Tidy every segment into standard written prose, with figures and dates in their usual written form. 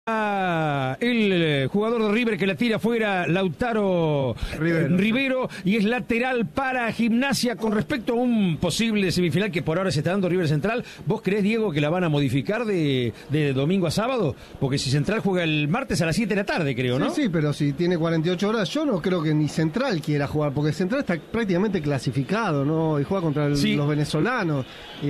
El jugador de River que la tira fuera, Lautaro Rivero, y es lateral para Gimnasia. Con respecto a un posible semifinal que por ahora se está dando River Central, ¿vos creés, Diego, que la van a modificar de domingo a sábado? Porque si Central juega el martes a las 7 de la tarde, creo, ¿no? Sí, pero si tiene 48 horas, yo no creo que ni Central quiera jugar, porque Central está prácticamente clasificado, ¿no? Y juega contra los venezolanos,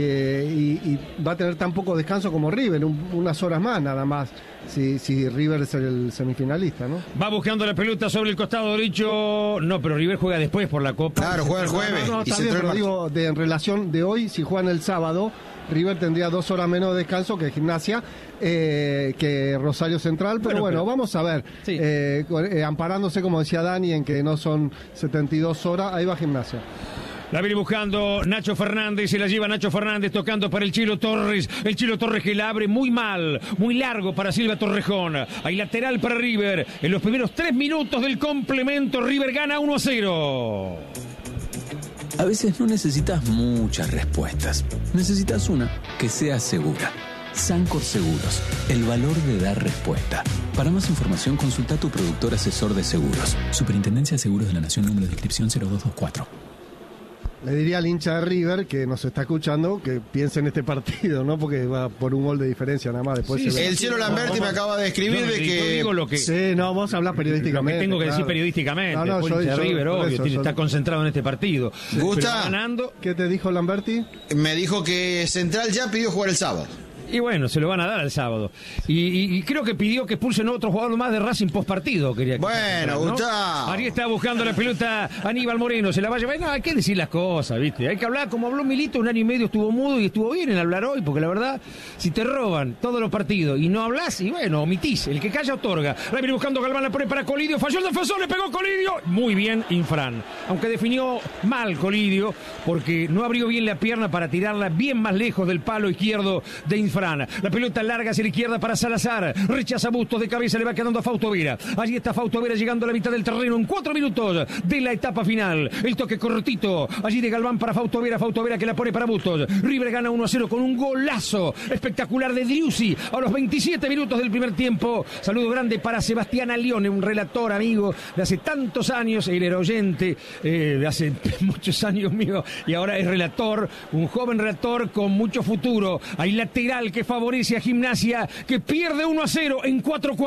y va a tener tan poco descanso como River, unas horas más nada más. Si River es el semifinalista, ¿no? Va buscando la pelota sobre el costado derecho. No, pero River juega después por la Copa. Claro, juega el jueves. No, está bien, pero digo, en relación de hoy, si juegan el sábado, River tendría 2 horas menos de descanso que Gimnasia, que Rosario Central, pero bueno, vamos a ver. Sí. Amparándose, como decía Dani, en que no son 72 horas, ahí va Gimnasia. La viene buscando Nacho Fernández, se la lleva Nacho Fernández tocando para el Chilo Torres. El Chilo Torres que la abre muy mal, muy largo para Silva Torrejón. Hay lateral para River. En los primeros 3 minutos del complemento, River gana 1-0. A veces no necesitas muchas respuestas. Necesitas una que sea segura. Sancor Seguros, el valor de dar respuesta. Para más información, consulta a tu productor asesor de seguros. Superintendencia de Seguros de la Nación, número de inscripción 0224. Le diría al hincha de River que nos está escuchando que piense en este partido, ¿no? Porque va por un gol de diferencia nada más. Después el Cielo Lamberti me acaba de escribir de que... Digo lo que... Sí, no, vos hablás periodísticamente. Lo que tengo que decir periodísticamente. No, el hincha de River, obvio, está concentrado en este partido. ¿Gusta? Ganando... ¿Qué te dijo Lamberti? Me dijo que Central ya pidió jugar el sábado. Y bueno, se lo van a dar el sábado. Y creo que pidió que expulsen a otro jugador más de Racing post partido. Bueno, Gustavo. Ahí está buscando la pelota Aníbal Moreno. Se la va a llevar. No, hay que decir las cosas, ¿viste? Hay que hablar como habló Milito. 1 año y medio estuvo mudo y estuvo bien en hablar hoy. Porque la verdad, si te roban todos los partidos y no hablas, y bueno, omitís. El que calla otorga. La viene buscando Galván, la pone para Colidio. Falló el defensor, le pegó Colidio. Muy bien, Infran. Aunque definió mal Colidio, porque no abrió bien la pierna para tirarla bien más lejos del palo izquierdo de Infran. La pelota larga hacia la izquierda para Salazar. Rechaza Bustos de cabeza, le va quedando a Fausto Vera. Allí está Fausto Vera llegando a la mitad del terreno en 4 minutos de la etapa final. El toque cortito allí de Galván para Fausto Vera. Fausto Vera que la pone para Bustos. River gana 1-0 con un golazo espectacular de Driussi a los 27 minutos del primer tiempo. Saludo grande para Sebastián Alione, un relator amigo de hace tantos años. Él era oyente de hace muchos años mío y ahora es relator. Un joven relator con mucho futuro. Hay lateral que favorece a Gimnasia, que pierde 1-0 en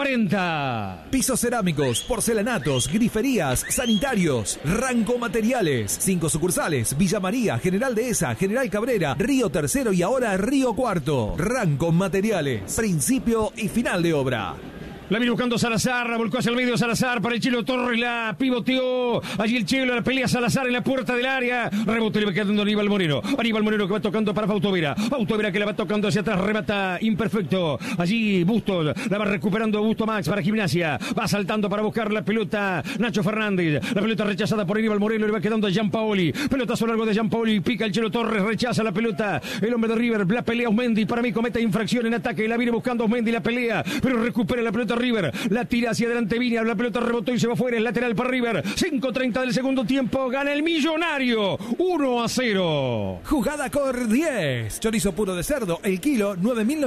4:40. Pisos cerámicos, porcelanatos, griferías, sanitarios, Ranco Materiales. 5 sucursales: Villa María, General Dehesa, General Cabrera, Río Tercero y ahora Río Cuarto. Ranco Materiales, principio y final de obra. La viene buscando Salazar, la volcó hacia el medio Salazar para el Chilo Torres, la pivoteó. Allí el Chilo, la pelea Salazar en la puerta del área. Rebote le va quedando Aníbal Moreno. Aníbal Moreno que va tocando para Fausto Vera. Fausto Vera que la va tocando hacia atrás, remata imperfecto. Allí Bustos, la va recuperando Busto Max para Gimnasia. Va saltando para buscar la pelota Nacho Fernández. La pelota rechazada por Aníbal Moreno, le va quedando a Gianpaoli. Pelotazo largo de Gianpaoli, pica el Chilo Torres, rechaza la pelota. El hombre de River, la pelea Osmendi. Para mí comete infracción en ataque. La viene buscando Osmendi, la pelea, pero recupera la pelota River, la tira hacia adelante Viña, la pelota rebotó y se va fuera, el lateral para River. 5:30 del segundo tiempo, gana el Millonario 1-0. Jugada Cor 10, chorizo puro de cerdo, el kilo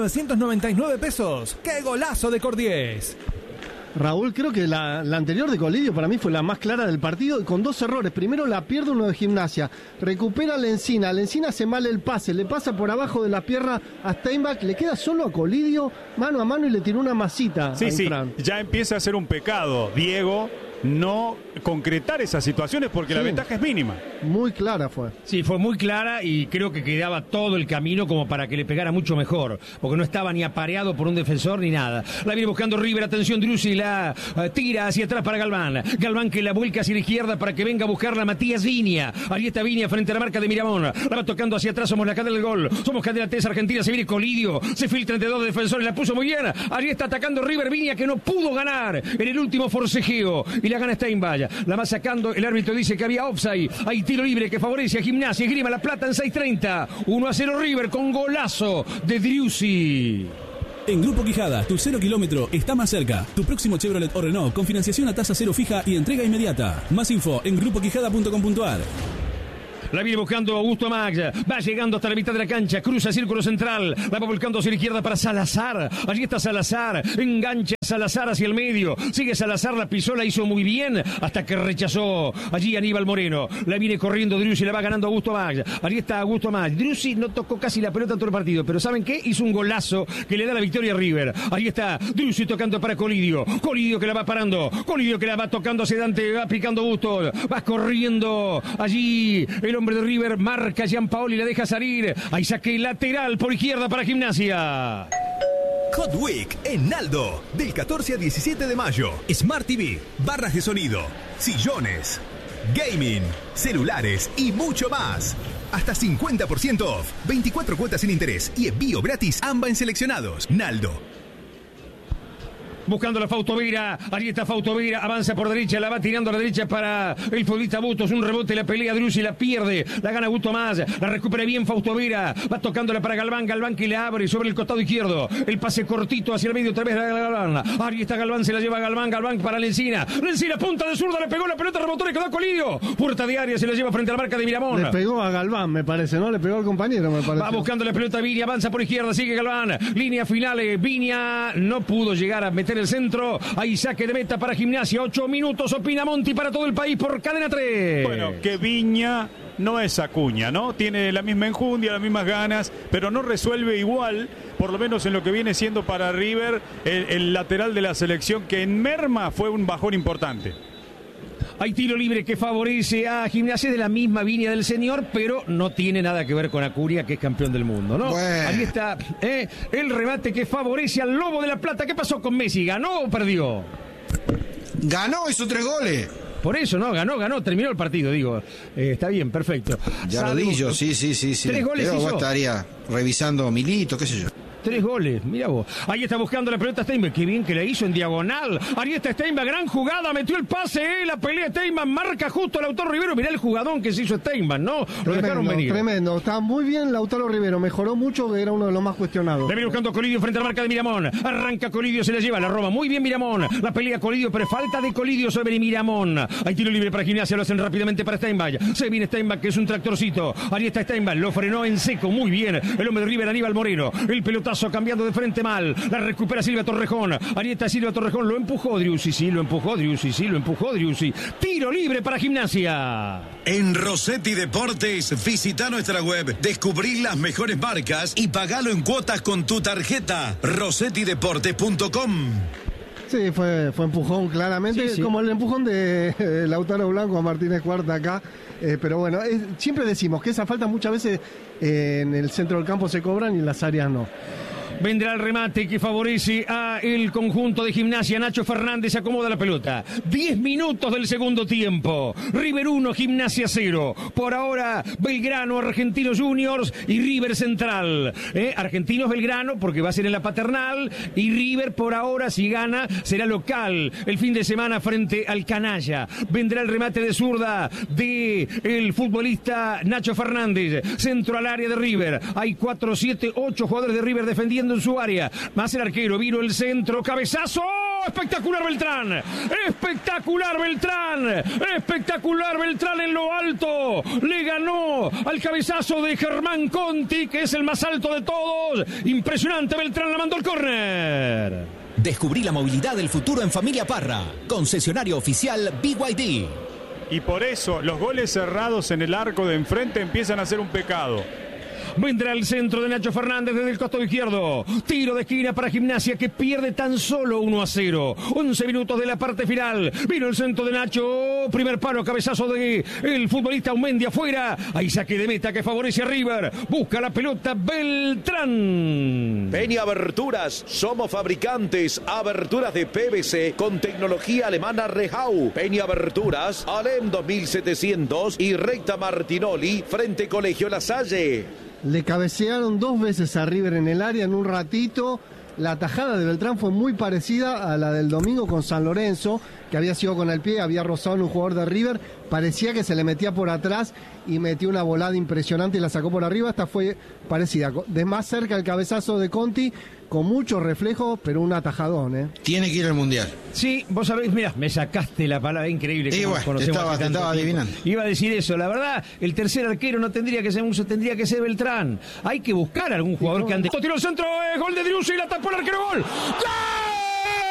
9.999 pesos. ¡Qué golazo de Cor 10! Raúl, creo que la anterior de Colidio para mí fue la más clara del partido, con 2 errores. Primero la pierde uno de Gimnasia, recupera a Lencina hace mal el pase, le pasa por abajo de la pierna a Steinbach, le queda solo a Colidio mano a mano y le tiró una masita. Sí, ya empieza a ser un pecado, Diego, no concretar esas situaciones porque la ventaja es mínima. Muy clara fue. Sí, fue muy clara y creo que quedaba todo el camino como para que le pegara mucho mejor, porque no estaba ni apareado por un defensor ni nada. La viene buscando River, atención Driussi, la tira hacia atrás para Galván. Galván que la vuelca hacia la izquierda para que venga a buscarla Matías Viña. Ahí está Viña frente a la marca de Miramón. La va tocando hacia atrás, somos la cadena del gol. Somos cadena TES Argentina, se viene Colidio, se filtra entre 2 defensores, la puso muy bien. Allí está atacando River, Viña que no pudo ganar en el último forcejeo. Y la gana Steinbach. La va sacando, el árbitro dice que había offside. Hay tiro libre que favorece a Gimnasia. Esgrima La Plata en 6:30. 1-0 River con golazo de Driussi. En Grupo Quijada, tu 0 kilómetro está más cerca. Tu próximo Chevrolet o Renault con financiación a tasa cero fija y entrega inmediata. Más info en grupoquijada.com.ar. La viene buscando Augusto Max. Va llegando hasta la mitad de la cancha. Cruza círculo central. La va volcando hacia la izquierda para Salazar. Allí está Salazar. Engancha Salazar hacia el medio. Sigue Salazar. La pisó, la hizo muy bien. Hasta que rechazó allí Aníbal Moreno. La viene corriendo Driussi. La va ganando Augusto Max. Allí está Augusto Max. Driussi no tocó casi la pelota en todo el partido. Pero ¿saben qué? Hizo un golazo que le da la victoria a River. Ahí está Driussi tocando para Colidio. Colidio que la va parando. Colidio que la va tocando hacia Dante. Va picando Bustos. Va corriendo allí el hombre de River. Marca Gianpaoli. La deja salir. Ahí saque lateral por izquierda para Gimnasia. Hot Week en Naldo. Del 14 al 17 de mayo. Smart TV, barras de sonido, sillones, gaming, celulares y mucho más. Hasta 50% off. 24 cuotas sin interés y envío gratis AMBA en seleccionados. Naldo. Buscando la Fausto Vera, allí está Fausto Vera, avanza por derecha, la va tirando a la derecha para el futbolista Bustos, un rebote, la pelea Driussi, la pierde, la gana Gusto más, la recupera bien Fausto Vera, va tocándola para Galván, Galván que le abre sobre el costado izquierdo, el pase cortito hacia el medio otra vez de Galván, ahí está Galván, se la lleva Galván, Galván para Lencina, Lencina punta de zurda, le pegó la pelota, rebotó, le quedó a Colidio, puerta de área, se la lleva frente a la marca de Miramón. Le pegó a Galván, me parece, ¿no? Le pegó al compañero, me parece. Va buscando la pelota Viña, avanza por izquierda, sigue Galván, línea final, Viña no pudo llegar a meter el centro. Ahí saque de meta para Gimnasia. 8 minutos, opina Monti para todo el país por Cadena 3. Bueno, que Viña no es Acuña, ¿no? Tiene la misma enjundia, las mismas ganas, pero no resuelve igual, por lo menos en lo que viene siendo para River, el lateral de la selección, que en merma fue un bajón importante. Hay tiro libre que favorece a Gimnasia, de la misma Viña del señor, pero no tiene nada que ver con Acuña, que es campeón del mundo, ¿no? Bueno. Ahí está el remate que favorece al Lobo de la Plata. ¿Qué pasó con Messi? ¿Ganó o perdió? Ganó, hizo 3 goles. Por eso, ¿no? Ganó, terminó el partido, digo. Está bien, perfecto. Ya lo di yo, sí. 3 goles pero hizo. Vos estaría revisando Milito, qué sé yo. 3 goles, mira vos. Ahí está buscando la pelota Steinberg. Qué bien que la hizo en diagonal. Ahí está Steinberg, gran jugada, metió el pase, la pelea Steinberg, marca justo Lautaro Rivero. Mirá el jugadón que se hizo Steinberg, ¿no? Lo dejaron venir. Tremendo, está muy bien Lautaro Rivero, mejoró mucho, era uno de los más cuestionados. Le viene buscando Colidio frente a la marca de Miramón. Arranca Colidio, se la lleva, la roba. Muy bien Miramón. La pelea Colidio, pero falta de Colidio sobre Miramón. Hay tiro libre para Gimnasia, lo hacen rápidamente para Steinberg. Se viene Steinberg, que es un tractorcito. Ahí está Steinberg, lo frenó en seco, muy bien. El hombre de River, Aníbal Moreno. El pelotazo cambiando de frente mal, la recupera Silvia Torrejón. Ahí está Silvia Torrejón, lo empujó Driussi, lo empujó Driussi. Tiro libre para Gimnasia. En Rossetti Deportes, visita nuestra web, descubrí las mejores marcas y pagalo en cuotas con tu tarjeta. rossettideportes.com. Sí, fue empujón claramente, sí. Como el empujón de Lautaro Blanco a Martínez Cuarta acá. Pero bueno, siempre decimos que esa falta muchas veces en el centro del campo se cobran y en las áreas no. Vendrá el remate que favorece a el conjunto de Gimnasia. Nacho Fernández acomoda la pelota. 10 minutos del segundo tiempo. River 1, Gimnasia 0. Por ahora, Belgrano, Argentinos Juniors y River Central. Argentinos Belgrano, porque va a ser en la Paternal. Y River, por ahora, si gana, será local el fin de semana frente al Canalla. Vendrá el remate de zurda de el futbolista Nacho Fernández. Centro al área de River. Hay 4, 7, 8 jugadores de River defendiendo en su área, más el arquero, vino el centro, cabezazo, espectacular Beltrán en lo alto, le ganó al cabezazo de Germán Conti, que es el más alto de todos, impresionante Beltrán, la mandó al córner. Descubrí la movilidad del futuro en Familia Parra, concesionario oficial BYD. Y por eso los goles cerrados en el arco de enfrente empiezan a ser un pecado. Vendrá el centro de Nacho Fernández desde el costado izquierdo. Tiro de esquina para Gimnasia, que pierde tan solo 1-0. 11 minutos de la parte final. Vino el centro de Nacho. Primer palo, cabezazo de el futbolista Aumendi afuera. Ahí saque de meta que favorece a River. Busca la pelota Beltrán. Peña Aberturas. Somos fabricantes. Aberturas de PVC con tecnología alemana Rehau. Peña Aberturas. Alem 2700 y Recta Martinoli frente Colegio La Salle. Le cabecearon 2 veces a River en el área en un ratito. La tajada de Beltrán fue muy parecida a la del domingo con San Lorenzo, que había sido con el pie, había rozado en un jugador de River. Parecía que se le metía por atrás y metió una volada impresionante y la sacó por arriba. Esta fue parecida. De más cerca el cabezazo de Conti, con mucho reflejo, pero un atajadón, ¿eh? Tiene que ir al Mundial. Sí, vos sabés, mira, me sacaste la palabra, increíble. Y bueno, te estaba adivinando. Iba a decir eso, la verdad, el tercer arquero no tendría que ser Musso, tendría que ser Beltrán. Hay que buscar algún jugador que ande. Tiró el centro, gol de Driussi y la tapó el arquero, gol. ¡Gol!